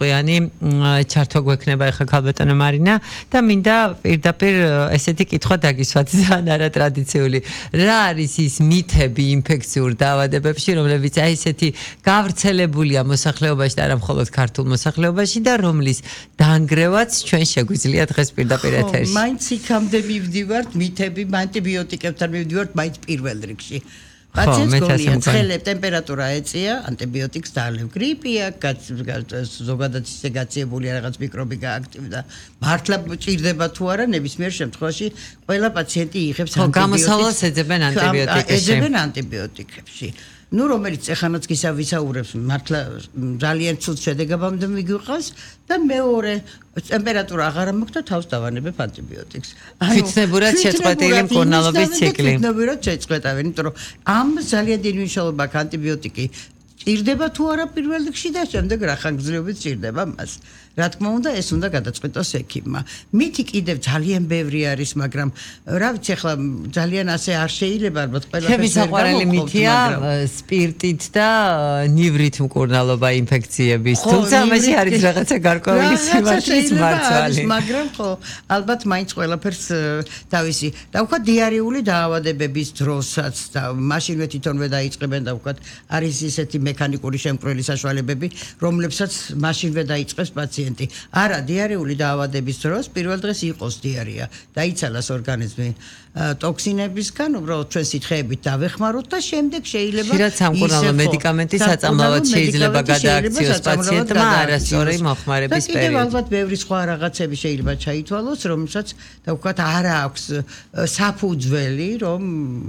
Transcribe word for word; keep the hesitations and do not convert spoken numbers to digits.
ტყუიანი ჩართვა გვექნება ახლა ქალბატონო მარინა და მინდა პირდაპირ ესეთი კითხვა დაგისვათ ძალიან არატრადიციული რა არის ის მითები ინფექციურ დაავადებებში რომლებიც აი ესეთი გავრცელებულია მოსახლეობაში და არა მხოლოდ ქართულ მოსახლეობაში და რომლის დანგრევაც ჩვენ შეგვიძლია დღეს პირდაპირ ეთერში მაინც იქამდე მივდივართ მითები ანტიბიოტიკებთან მივდივართ მაინც პირველ რიგში პაციენტს გონია ცხელებ ტემპერატურა ეწია ანტიბიოტიკს დაალევ გრიპია ზოგადად ისე გაციებული რაღაც მიკრობი გააქტივდა მართლა ჭირდება თუ არა ნებისმიერ შემთხვევაში ყველა პაციენტი იღებს ანტიბიოტიკს გამოსავალს ეძებენ ანტიბიოტიკებში ეძებენ ანტიბიოტიკებში ну რომელიც ეხანაც გისა ვისაუბრებს მართლა ძალიან ცუდ შედეგებამდე მიგვიყავს და მეორე ტემპერატურა აღარ მოგდა თავს დავანებებ ანტიბიოტიკს ანუ თვითნებურად შეწყვეტილი მკურნალობის ციკლი თვითნებურად შეწყვეტავენ იმიტომ რომ ამ ძალიან დიდი მნიშვნელობა აქვს ანტიბიოტიკი ჭირდება თუ არა პირველ რიგში და შემდეგ რა ხანგრძლივობით ჭირდება მას რა თქმა უნდა ეს უნდა გადაწყვეტოს ექიმმა მითი კიდევ ძალიან ბევრი არის მაგრამ რა ვიცი ახლა ძალიან ასე არ შეიძლება ალბათ ყველაფერს ჩემი საყვარელი მითია სპირტით და ნივრით მკურნალობა ინფექციების თუმცა ამაში არის რაღაცა გარკვეული სიმართლის მარცვალი მაგრამ ხო ალბათ მაინც ყველაფერს თავისი და ვქოთ დიარიული დაავადებების დროსაც და მაშინვე თვითონვე დაიწყებენ და ვქოთ არის ისეთი მექანიკური შემკვრელი საშუალებები რომლებსაც მაშინვე დაიწყებს პაციენტი არა დიარეული დაავადების დროს პირველ დღეს იყოს დიარეა დაიცალას ორგანიზმი ტოქსინებისგან უბრალოდ ჩვენ სითხეებით დავეხმაროთ და შემდეგ შეიძლება ხშირად სამკურნალო მედიკამენტი საწამლავად შეიძლება გადააქციოს პაციენტმა არასწორი მოხმარების პერიოდში და კიდევ ალბათ ბევრი სხვა რაღაცები შეიძლება ჩაითვალოს რომელსაც და ვქოთ არა აქვს საფუძველი რომ